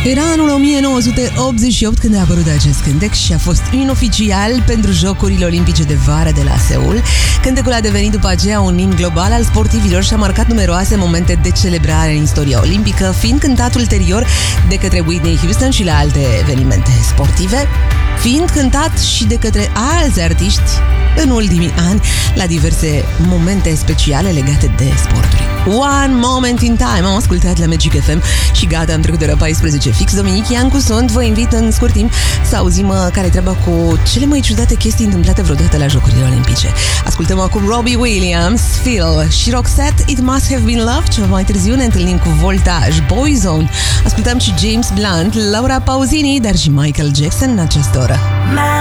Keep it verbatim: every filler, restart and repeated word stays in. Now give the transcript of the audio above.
Era anul o mie nouă sute optzeci și opt când a apărut acest cântec și a fost inoficial pentru Jocurile Olimpice de Vară de la Seul. Cântecul a devenit după aceea un imn global al sportivilor și a marcat numeroase momente de celebrare în istoria olimpică, fiind cântat ulterior de către Whitney Houston și la alte evenimente sportive, fiind cântat și de către alți artiști în ultimii ani la diverse momente speciale legate de sporturi. One Moment in Time am ascultat la Magic F M și gata, am trecut de la paisprezece fix. Dominic Iancu sunt, vă invit în scurt timp să auzim care-i treaba cu cele mai ciudate chestii întâmplate vreodată la Jocurile Olimpice. Ascultăm acum Robbie Williams, Phil și Roxette, It Must Have Been Love. Ceva mai târziu ne întâlnim cu Voltage, Boyzone. Ascultăm și James Blunt, Laura Pausini, dar și Michael Jackson în această oră.